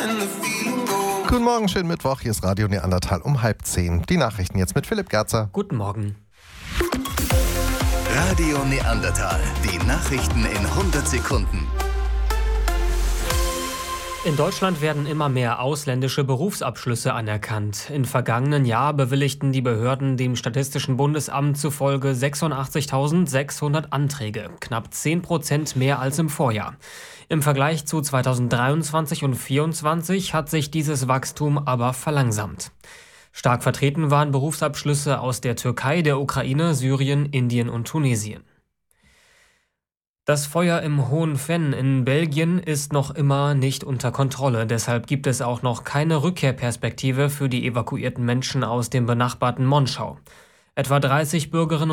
Guten Morgen, schönen Mittwoch. Hier ist Radio Neandertal um 9:30. Die Nachrichten jetzt mit Philipp Gerzer. Guten Morgen. Radio Neandertal. Die Nachrichten in 100 Sekunden. In Deutschland werden immer mehr ausländische Berufsabschlüsse anerkannt. Im vergangenen Jahr bewilligten die Behörden dem Statistischen Bundesamt zufolge 86.600 Anträge, knapp 10% mehr als im Vorjahr. Im Vergleich zu 2023 und 2024 hat sich dieses Wachstum aber verlangsamt. Stark vertreten waren Berufsabschlüsse aus der Türkei, der Ukraine, Syrien, Indien und Tunesien. Das Feuer im Hohen Venn in Belgien ist noch immer nicht unter Kontrolle. Deshalb gibt es auch noch keine Rückkehrperspektive für die evakuierten Menschen aus dem benachbarten Monschau. Etwa 30 Bürgerinnen